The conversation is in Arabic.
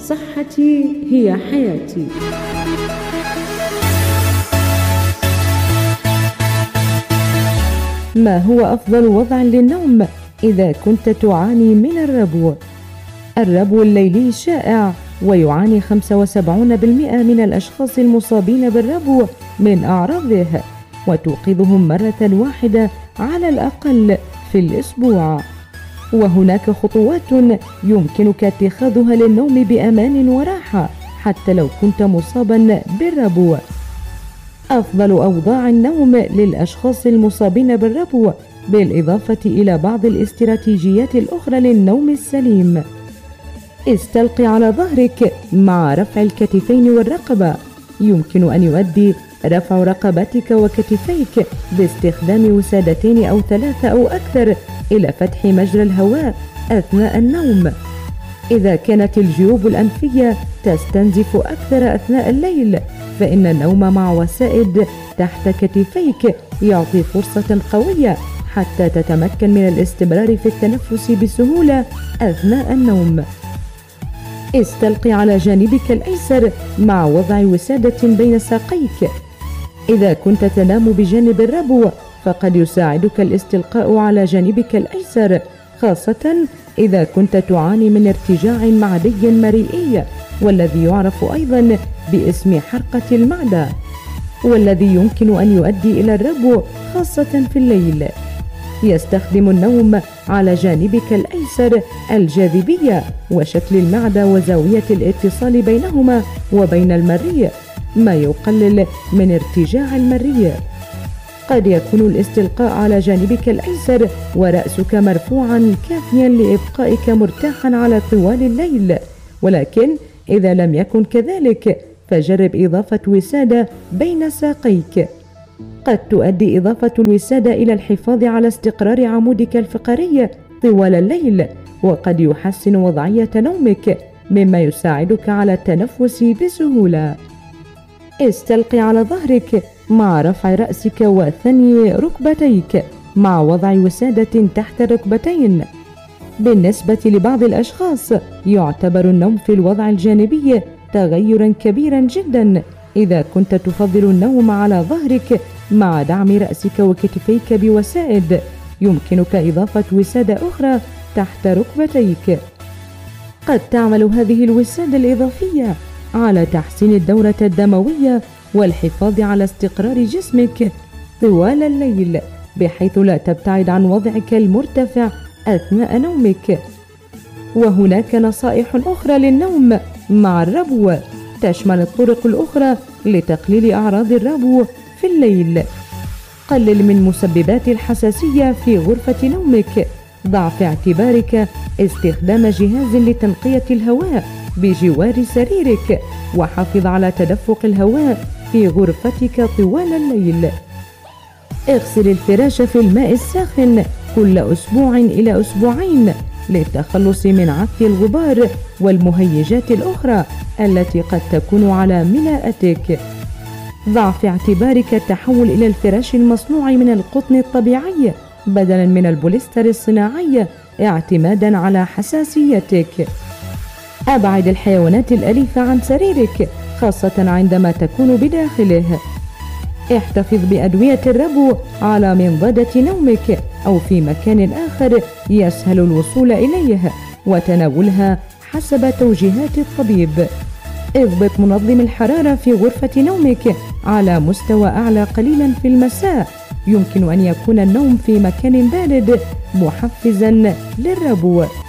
صحتي هي حياتي. ما هو أفضل وضع للنوم إذا كنت تعاني من الربو؟ الربو الليلي شائع، ويعاني 75% من الأشخاص المصابين بالربو من أعراضه، وتوقظهم مرة واحدة على الأقل في الأسبوع. وهناك خطوات يمكنك اتخاذها للنوم بأمان وراحة حتى لو كنت مصابا بالربو. أفضل أوضاع النوم للأشخاص المصابين بالربو، بالإضافة إلى بعض الاستراتيجيات الأخرى للنوم السليم. استلقي على ظهرك مع رفع الكتفين والرقبة. يمكن أن يؤدي رفع رقبتك وكتفيك باستخدام وسادتين أو 3 أو أكثر إلى فتح مجرى الهواء أثناء النوم. إذا كانت الجيوب الأنفية تستنزف أكثر أثناء الليل، فإن النوم مع وسائد تحت كتفيك يعطي فرصة قوية حتى تتمكن من الاستمرار في التنفس بسهولة أثناء النوم. استلقي على جانبك الأيسر مع وضع وسادة بين ساقيك. إذا كنت تنام بجانب الربو، فقد يساعدك الاستلقاء على جانبك الأيسر، خاصة إذا كنت تعاني من ارتجاع معدي مريئي، والذي يعرف أيضا باسم حرقة المعدة، والذي يمكن أن يؤدي إلى الربو خاصة في الليل. يستخدم النوم على جانبك الأيسر الجاذبية وشكل المعدة وزاوية الاتصال بينهما وبين المريء، ما يقلل من ارتجاع المريء. قد يكون الاستلقاء على جانبك الأيسر ورأسك مرفوعا كافيا لإبقائك مرتاحا على طوال الليل، ولكن إذا لم يكن كذلك فجرب إضافة وسادة بين ساقيك. قد تؤدي إضافة الوسادة إلى الحفاظ على استقرار عمودك الفقري طوال الليل، وقد يحسن وضعية نومك، مما يساعدك على التنفس بسهولة. استلقي على ظهرك مع رفع رأسك وثني ركبتيك مع وضع وسادة تحت الركبتين. بالنسبة لبعض الأشخاص يعتبر النوم في الوضع الجانبي تغيرا كبيرا جدا. إذا كنت تفضل النوم على ظهرك مع دعم رأسك وكتفيك بوسائد، يمكنك إضافة وسادة أخرى تحت ركبتيك. قد تعمل هذه الوسادة الإضافية على تحسين الدورة الدموية والحفاظ على استقرار جسمك طوال الليل، بحيث لا تبتعد عن وضعك المرتفع أثناء نومك. وهناك نصائح أخرى للنوم مع الربو تشمل الطرق الأخرى لتقليل أعراض الربو في الليل. قلل من مسببات الحساسية في غرفة نومك. ضع في اعتبارك استخدام جهاز لتنقية الهواء بجوار سريرك، وحافظ على تدفق الهواء في غرفتك طوال الليل. اغسل الفراش في الماء الساخن كل أسبوع إلى أسبوعين للتخلص من عفن الغبار والمهيجات الأخرى التي قد تكون على ملاءتك. ضع في اعتبارك التحول إلى الفراش المصنوع من القطن الطبيعي بدلا من البوليستر الصناعي اعتمادا على حساسيتك. أبعد الحيوانات الأليفة عن سريرك، خاصة عندما تكون بداخله. احتفظ بأدوية الربو على منضدة نومك أو في مكان آخر يسهل الوصول إليه، وتناولها حسب توجيهات الطبيب. اضبط منظم الحرارة في غرفة نومك على مستوى أعلى قليلا في المساء. يمكن أن يكون النوم في مكان بارد محفزا للربو.